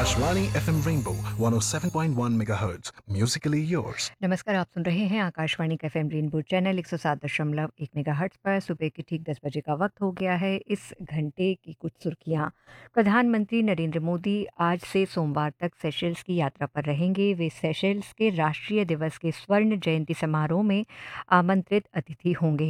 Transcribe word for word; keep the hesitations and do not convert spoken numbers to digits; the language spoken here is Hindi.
Akashvani FM rainbow one oh seven point one megahertz Musically yours. नमस्कार, आप सुन रहे हैं आकाशवाणी का एफएम रेनबो चैनल एक सौ सात दशमलव एक मेगाहर्ट्ज पर। सुबह के ठीक दस बजे का वक्त हो गया है। इस घंटे की कुछ सुर्खियां। प्रधानमंत्री नरेंद्र मोदी आज से सोमवार तक सेशल्स की यात्रा पर रहेंगे। वे सेशल्स के राष्ट्रीय दिवस के स्वर्ण जयंती समारोह में आमंत्रित अतिथि होंगे।